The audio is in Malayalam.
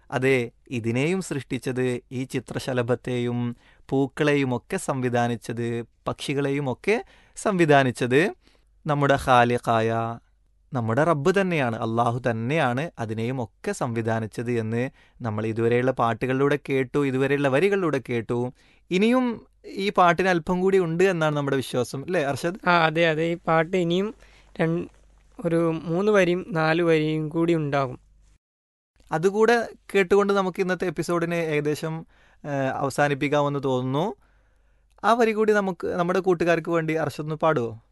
അതെ, ഇതിനെയും സൃഷ്ടിച്ചത്, ഈ ചിത്രശലഭത്തെയും പൂക്കളെയും ഒക്കെ സംവിധാനിച്ചത്, പക്ഷികളെയും ഒക്കെ സംവിധാനിച്ചത് നമ്മുടെ ഖാലിഖായ നമ്മുടെ റബ്ബ് തന്നെയാണ്, അള്ളാഹു തന്നെയാണ് അതിനെയും ഒക്കെ സംവിധാനിച്ചത് എന്ന് നമ്മൾ ഇതുവരെയുള്ള പാട്ടുകളിലൂടെ കേട്ടു, ഇതുവരെയുള്ള വരികളിലൂടെ കേട്ടു. ഇനിയും ഈ പാട്ടിന് അല്പം കൂടി ഉണ്ട് എന്നാണ് നമ്മുടെ വിശ്വാസം, അല്ലേ അർഷദ്? അതെ അതെ, ഈ പാട്ട് ഇനിയും ഒരു 3 വരിയും 4 വരിയും കൂടി ഉണ്ടാകും. അതുകൂടെ കേട്ടുകൊണ്ട് നമുക്ക് ഇന്നത്തെ എപ്പിസോഡിനെ ഏകദേശം അവസാനിപ്പിക്കാമെന്ന് തോന്നുന്നു. ആ വരി കൂടി നമുക്ക് നമ്മുടെ കൂട്ടുകാർക്ക് വേണ്ടി അർഷദ് ഒന്ന് പാടുവോ?